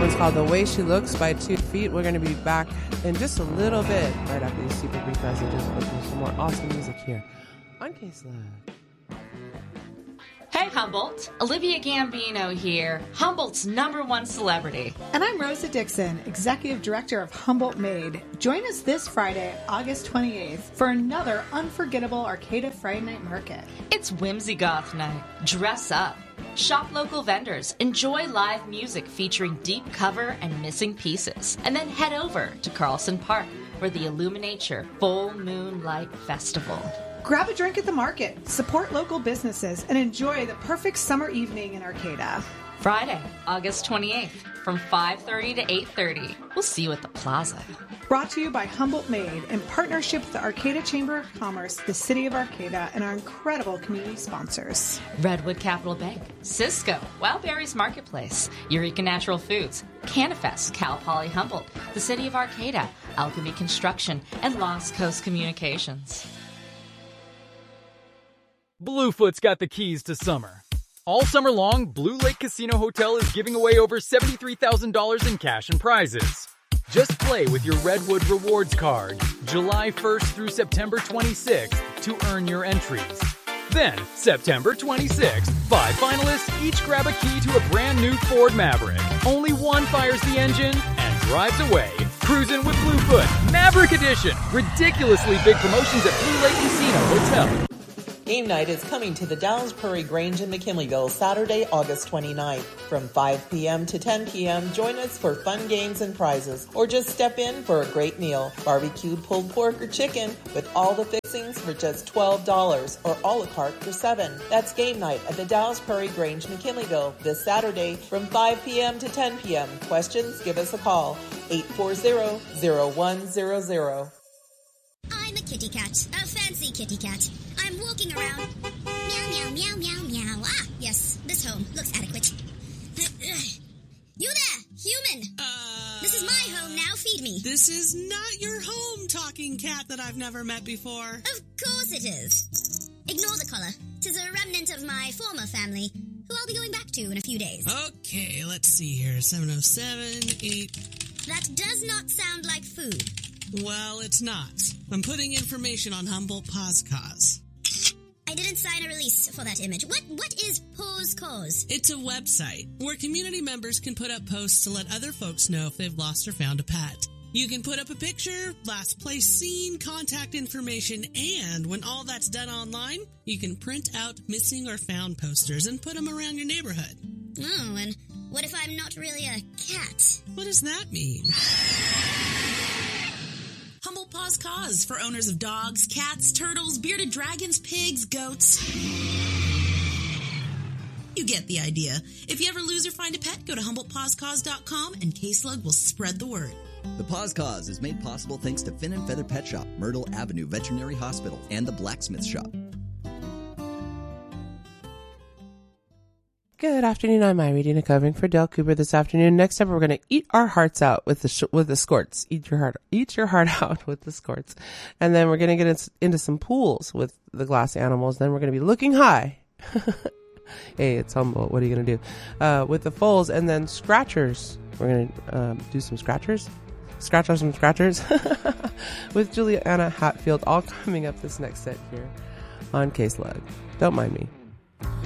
one's called The Way She Looks by 2 Feet. We're going to be back in just a little bit right after these super brief messages with some more awesome music here on Case Love. Hey Humboldt, Olivia Gambino here, Humboldt's #1 celebrity. And I'm Rosa Dixon, Executive Director of Humboldt Made. Join us this Friday, August 28th, for another unforgettable Arcata Friday Night Market. It's Whimsy Goth Night. Dress up. Shop local vendors, enjoy live music featuring deep cover and missing pieces, and then head over to Carlson Park for the Illuminature Full Moonlight Festival. Grab a drink at the market, support local businesses, and enjoy the perfect summer evening in Arcata. Friday, August 28th, from 5:30 to 8:30. We'll see you at the plaza. Brought to you by Humboldt Made in partnership with the Arcata Chamber of Commerce, the City of Arcata, and our incredible community sponsors. Redwood Capital Bank, Cisco, Wildberries Marketplace, Eureka Natural Foods, Canifest, Cal Poly Humboldt, the City of Arcata, Alchemy Construction, and Lost Coast Communications. Bluefoot's got the keys to summer. All summer long, Blue Lake Casino Hotel is giving away over $73,000 in cash and prizes. Just play with your Redwood Rewards card July 1st through September 26th to earn your entries. Then, September 26th, 5 finalists each grab a key to a brand new Ford Maverick. Only one fires the engine and drives away. Cruising with Bluefoot, Maverick Edition. Ridiculously big promotions at Blue Lake Casino Hotel. Game night is coming to the Dallas Prairie Grange in McKinleyville Saturday, August 29th. From 5 p.m. to 10 p.m., join us for fun games and prizes, or just step in for a great meal. Barbecued pulled pork or chicken with all the fixings for just $12, or a la carte for $7. That's game night at the Dallas Prairie Grange, McKinleyville, this Saturday from 5 p.m. to 10 p.m. Questions? Give us a call, 840-0100. I'm a kitty cat, a fancy kitty cat. I'm walking around. Meow, meow, meow, meow, meow. Ah, yes, this home looks adequate. You there, human! This is my home now, feed me. This is not your home, talking cat that I've never met before. Of course it is. Ignore the collar. 'Tis a remnant of my former family, who I'll be going back to in a few days. Okay, let's see here. 707, 8... That does not sound like food. Well, it's not. I'm putting information on Humboldt Paws Cause. I didn't sign a release for that image. What is Paws Cause? It's a website where community members can put up posts to let other folks know if they've lost or found a pet. You can put up a picture, last place seen, contact information, and when all that's done online, you can print out missing or found posters and put them around your neighborhood. Oh, and what if I'm not really a cat? What does that mean? Humboldt Paws Cause for owners of dogs, cats, turtles, bearded dragons, pigs, goats. You get the idea. If you ever lose or find a pet, go to HumboldtPawsCause.com and K-Slug will spread the word. The Paws Cause is made possible thanks to Fin and Feather Pet Shop, Myrtle Avenue Veterinary Hospital, and the Blacksmith Shop. Good afternoon. I'm Irene covering for Dale Cooper this afternoon. Next up, we're going to eat our hearts out with the squirts. Eat your heart out with the squirts, and then we're going to get into some pools with the glass animals. Then we're going to be looking high. Hey, it's Humboldt. What are you going to do with the foals? And then scratchers. We're going to do some scratchers. Scratch on some scratchers with Juliana Hatfield. All coming up this next set here on K-Slug. Don't mind me.